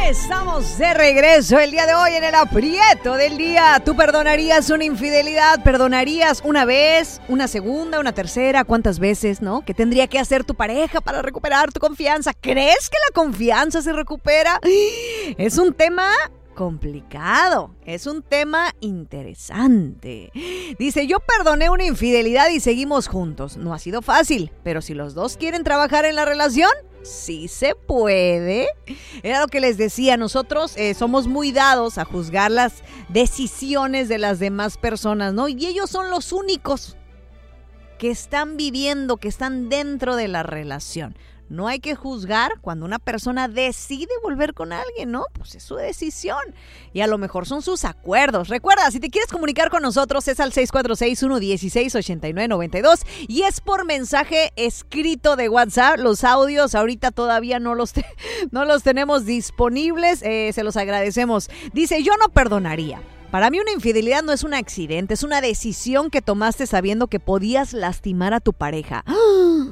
Estamos de regreso el día de hoy en el aprieto del día. ¿Tú perdonarías una infidelidad? ¿Perdonarías una vez, una segunda, una tercera? ¿Cuántas veces, no? ¿Qué tendría que hacer tu pareja para recuperar tu confianza? ¿Crees que la confianza se recupera? Es un tema complicado, es un tema interesante. Dice, yo perdoné una infidelidad y seguimos juntos. No ha sido fácil, pero si los dos quieren trabajar en la relación, sí se puede. Era lo que les decía, nosotros somos muy dados a juzgar las decisiones de las demás personas, ¿no? Y ellos son los únicos que están viviendo, que están dentro de la relación. No hay que juzgar cuando una persona decide volver con alguien, ¿no? Pues es su decisión. Y a lo mejor son sus acuerdos. Recuerda, si te quieres comunicar con nosotros es al 646-116-8992 y es por mensaje escrito de WhatsApp. Los audios ahorita todavía no los tenemos disponibles. Se los agradecemos. Dice, yo no perdonaría. Para mí una infidelidad no es un accidente, es una decisión que tomaste sabiendo que podías lastimar a tu pareja. ¡Ah!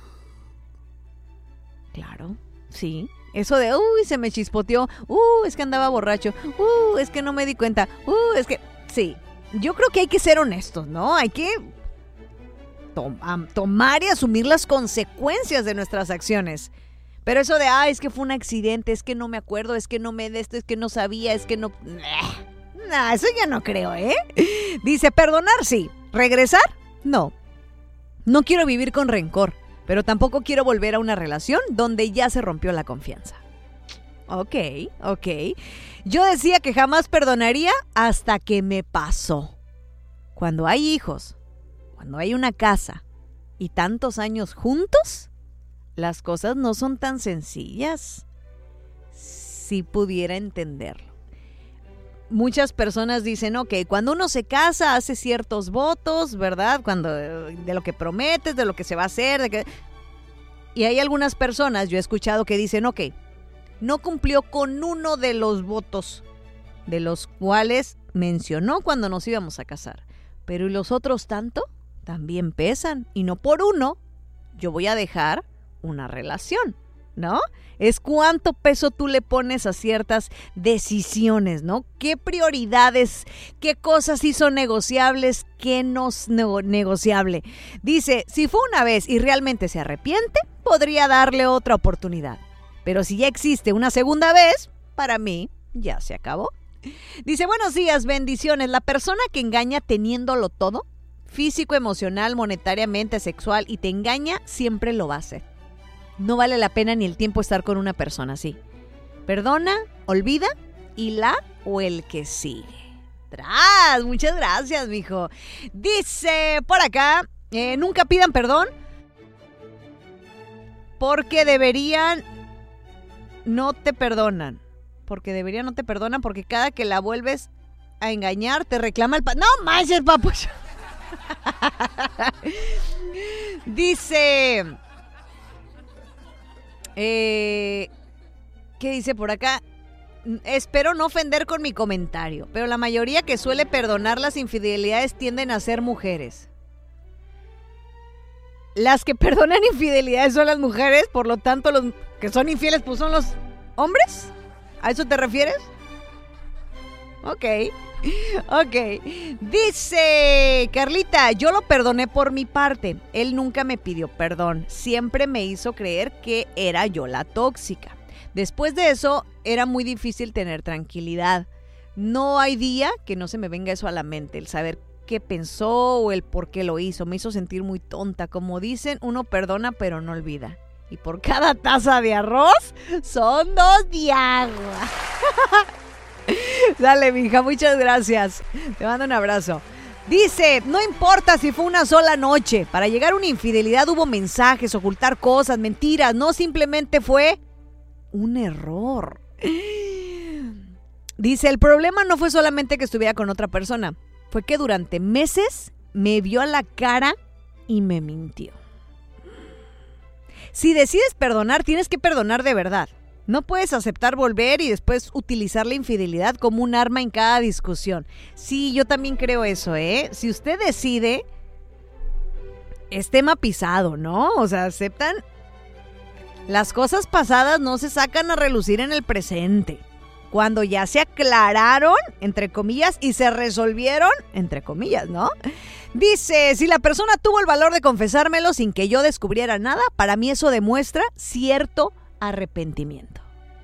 Claro, sí. Eso de, se me chispoteó, es que andaba borracho, es que no me di cuenta, es que... Sí, yo creo que hay que ser honestos, ¿no? Hay que tomar y asumir las consecuencias de nuestras acciones. Pero eso de, es que fue un accidente, es que no me acuerdo, es que no me de esto, es que no sabía, es que no... eso ya no creo, ¿eh? Dice, perdonar sí, regresar, no. No quiero vivir con rencor. Pero tampoco quiero volver a una relación donde ya se rompió la confianza. Ok. Yo decía que jamás perdonaría hasta que me pasó. Cuando hay hijos, cuando hay una casa y tantos años juntos, las cosas no son tan sencillas. Si pudiera entenderlo. Muchas personas dicen, cuando uno se casa hace ciertos votos, ¿verdad? De lo que prometes, de lo que se va a hacer. Y hay algunas personas, yo he escuchado que dicen, no cumplió con uno de los votos de los cuales mencionó cuando nos íbamos a casar. Pero ¿y los otros tanto? También pesan. Y no por uno, yo voy a dejar una relación, ¿no? Es cuánto peso tú le pones a ciertas decisiones, ¿no? ¿Qué prioridades, qué cosas sí son negociables, qué no es negociable? Dice, si fue una vez y realmente se arrepiente, podría darle otra oportunidad. Pero si ya existe una segunda vez, para mí ya se acabó. Dice, buenos días, bendiciones. La persona que engaña teniéndolo todo, físico, emocional, monetariamente, sexual, y te engaña, siempre lo va a hacer. No vale la pena ni el tiempo estar con una persona así. Perdona, olvida y la o el que sigue. ¡Tras! Muchas gracias, mijo. Dice por acá, nunca pidan perdón porque deberían no te perdonan. Porque deberían no te perdonan porque cada que la vuelves a engañar te reclama el... ¡No manches, papucho! Dice... ¿qué dice por acá? Espero no ofender con mi comentario, pero la mayoría que suele perdonar las infidelidades tienden a ser mujeres. Las que perdonan infidelidades son las mujeres, por lo tanto los que son infieles pues son los hombres. ¿A eso te refieres? Ok. Dice Carlita, yo lo perdoné por mi parte. Él nunca me pidió perdón. Siempre me hizo creer que era yo la tóxica. Después de eso, era muy difícil tener tranquilidad. No hay día que no se me venga eso a la mente. El saber qué pensó o el por qué lo hizo. Me hizo sentir muy tonta. Como dicen, uno perdona pero no olvida. Y por cada taza de arroz, son 2 de agua. Dale, mija, muchas gracias. Te mando un abrazo. Dice, no importa si fue una sola noche. Para llegar a una infidelidad hubo mensajes, ocultar cosas, mentiras. No, simplemente fue un error. Dice, el problema no fue solamente que estuviera con otra persona. Fue que durante meses me vio a la cara y me mintió. Si decides perdonar, tienes que perdonar de verdad. No puedes aceptar volver y después utilizar la infidelidad como un arma en cada discusión. Sí, yo también creo eso, ¿eh? Si usted decide, es tema pisado, ¿no? O sea, aceptan. Las cosas pasadas no se sacan a relucir en el presente. cuando ya se aclararon, entre comillas, y se resolvieron, entre comillas, ¿no? Dice, si la persona tuvo el valor de confesármelo sin que yo descubriera nada, para mí eso demuestra cierto arrepentimiento.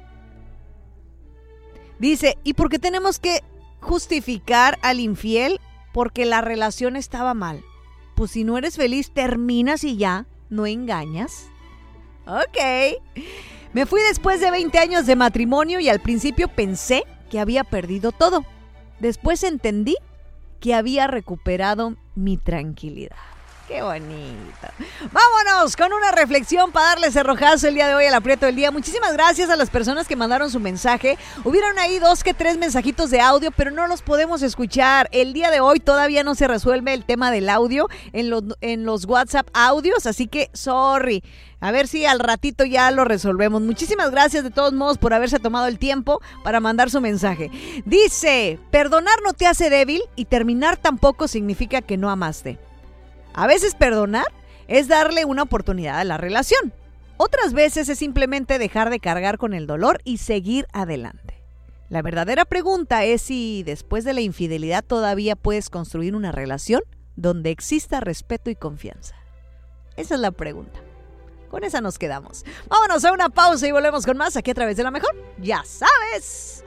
Dice, ¿y por qué tenemos que justificar al infiel? Porque la relación estaba mal. Pues si no eres feliz, terminas y ya, no engañas. Ok. Me fui después de 20 años de matrimonio y al principio pensé que había perdido todo. Después entendí que había recuperado mi tranquilidad. ¡Qué bonito! Vámonos con una reflexión para darle cerrojazo el día de hoy al aprieto del día. Muchísimas gracias a las personas que mandaron su mensaje. Hubieron ahí 2 que 3 mensajitos de audio, pero no los podemos escuchar. El día de hoy todavía no se resuelve el tema del audio en los WhatsApp audios, así que sorry. A ver si al ratito ya lo resolvemos. Muchísimas gracias de todos modos por haberse tomado el tiempo para mandar su mensaje. Dice, perdonar no te hace débil y terminar tampoco significa que no amaste. A veces perdonar es darle una oportunidad a la relación. Otras veces es simplemente dejar de cargar con el dolor y seguir adelante. La verdadera pregunta es si después de la infidelidad todavía puedes construir una relación donde exista respeto y confianza. Esa es la pregunta. Con esa nos quedamos. Vámonos a una pausa y volvemos con más aquí a través de La Mejor. ¡Ya sabes!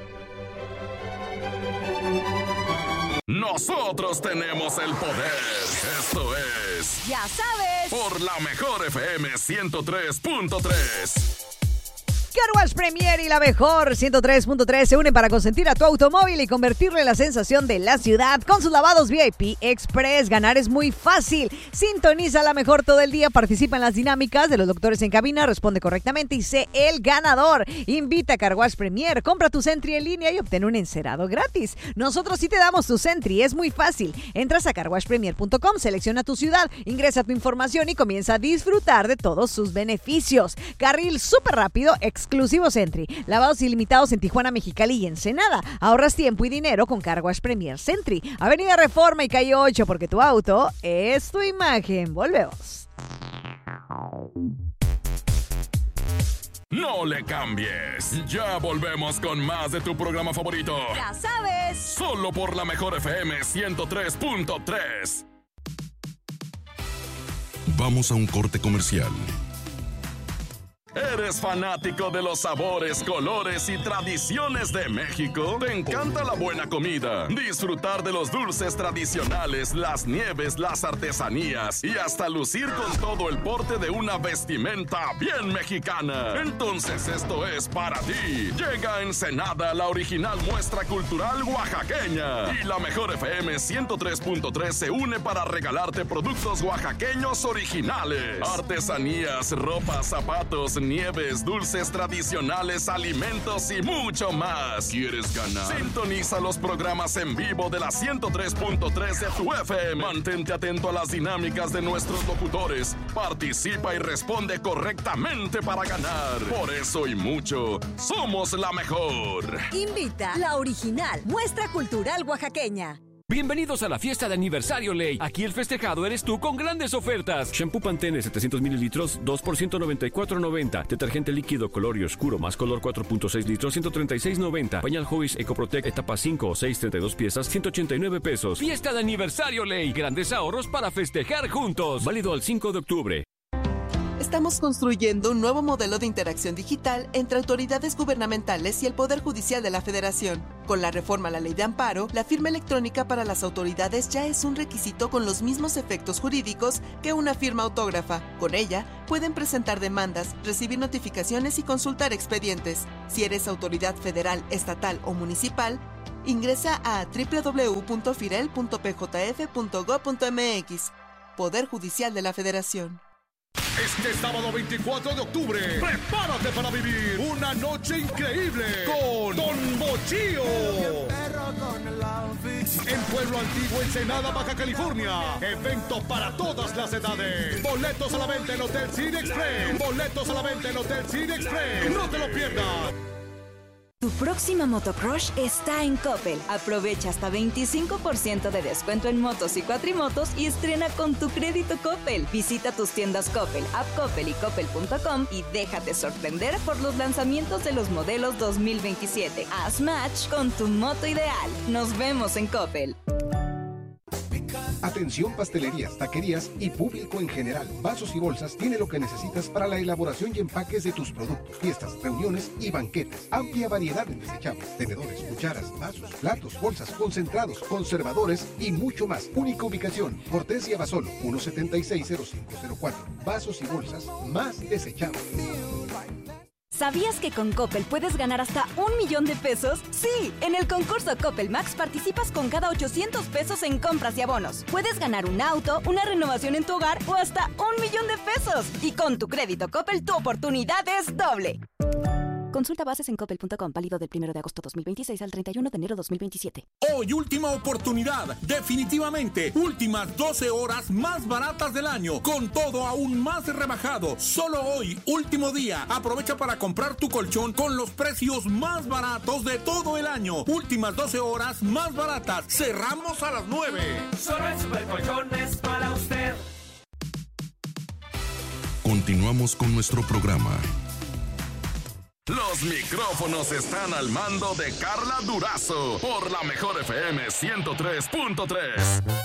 Nosotros tenemos el poder. Esto es... ¡Ya sabes! Por La Mejor FM 103.3. Car Wash Premier y La Mejor 103.3 se unen para consentir a tu automóvil y convertirlo en la sensación de la ciudad con sus lavados VIP Express. Ganar es muy fácil. Sintoniza La Mejor todo el día, participa en las dinámicas de los doctores en cabina, responde correctamente y sé el ganador. Invita a Car Wash Premier, compra tu Sentry en línea y obtén un encerado gratis. Nosotros sí te damos tu Sentry, es muy fácil. Entras a carwashpremier.com, selecciona tu ciudad, ingresa tu información y comienza a disfrutar de todos sus beneficios. Carril súper rápido, exclusivo Sentry, lavados ilimitados en Tijuana, Mexicali y Ensenada. Ahorras tiempo y dinero con Car Wash Premier Sentry. Avenida Reforma y Calle 8, porque tu auto es tu imagen. Volvemos. No le cambies. Ya volvemos con más de tu programa favorito. Ya sabes. Solo por La Mejor FM 103.3. Vamos a un corte comercial. ¿Eres fanático de los sabores, colores y tradiciones de México? ¿Te encanta la buena comida? Disfrutar de los dulces tradicionales, las nieves, las artesanías y hasta lucir con todo el porte de una vestimenta bien mexicana. Entonces esto es para ti. Llega a Ensenada la original muestra cultural oaxaqueña. Y La Mejor FM 103.3 se une para regalarte productos oaxaqueños originales. Artesanías, ropas, zapatos, nieves, dulces tradicionales, alimentos y mucho más. ¿Quieres ganar? Sintoniza los programas en vivo de la 103.3 de tu FM. Mantente atento a las dinámicas de nuestros locutores. Participa y responde correctamente para ganar. Por eso y mucho, somos la mejor. Invita la original muestra cultural oaxaqueña. Bienvenidos a la fiesta de aniversario Ley. Aquí el festejado eres tú con grandes ofertas. Shampoo Pantene 700 mililitros, 2 por $194.90. Detergente líquido color y oscuro más color 4.6 litros, $136.90. Pañal Joyce EcoProtect etapa 5 o 6, 32 piezas, $189. Fiesta de aniversario Ley. Grandes ahorros para festejar juntos. Válido al 5 de octubre. Estamos construyendo un nuevo modelo de interacción digital entre autoridades gubernamentales y el Poder Judicial de la Federación. Con la reforma a la Ley de Amparo, la firma electrónica para las autoridades ya es un requisito con los mismos efectos jurídicos que una firma autógrafa. Con ella, pueden presentar demandas, recibir notificaciones y consultar expedientes. Si eres autoridad federal, estatal o municipal, ingresa a www.firel.pjf.gov.mx. Poder Judicial de la Federación. Este sábado 24 de octubre, prepárate para vivir una noche increíble con Don Bochío. En Pueblo Antiguo, Ensenada, Baja California. Evento para todas las edades. Boletos a la venta en Hotel City Express. Boletos a la venta en Hotel City Express. No te lo pierdas. Tu próxima motocrush está en Coppel. Aprovecha hasta 25% de descuento en motos y cuatrimotos y estrena con tu crédito Coppel. Visita tus tiendas Coppel, App Coppel y Coppel.com y déjate sorprender por los lanzamientos de los modelos 2027. Haz match con tu moto ideal. Nos vemos en Coppel. Atención pastelerías, taquerías y público en general. Vasos y Bolsas tiene lo que necesitas para la elaboración y empaques de tus productos, fiestas, reuniones y banquetes. Amplia variedad en desechables, tenedores, cucharas, vasos, platos, bolsas, concentrados, conservadores y mucho más. Única ubicación, Cortés y Abasolo, 1760504. Vasos y Bolsas más desechables. ¿Sabías que con Coppel puedes ganar hasta 1 millón de pesos? Sí, en el concurso Coppel Max participas con cada 800 pesos en compras y abonos. Puedes ganar un auto, una renovación en tu hogar o hasta 1 millón de pesos. Y con tu crédito Coppel, tu oportunidad es doble. Consulta bases en coppel.com, válido del 1 de agosto 2026 al 31 de enero 2027. Hoy, última oportunidad. Definitivamente, últimas 12 horas más baratas del año. Con todo aún más rebajado. Solo hoy, último día. Aprovecha para comprar tu colchón con los precios más baratos de todo el año. Últimas 12 horas más baratas. Cerramos a las 9. Solo en Supercolchones para usted. Continuamos con nuestro programa. Los micrófonos están al mando de Carla Durazo por la Mejor FM 103.3.